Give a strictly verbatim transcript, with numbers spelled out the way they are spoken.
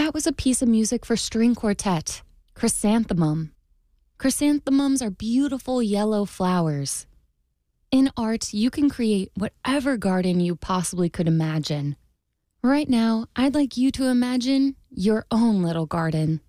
That was a piece of music for string quartet, Chrysanthemum. Chrysanthemums are beautiful yellow flowers. In art, you can create whatever garden you possibly could imagine. Right now, I'd like you to imagine your own little garden.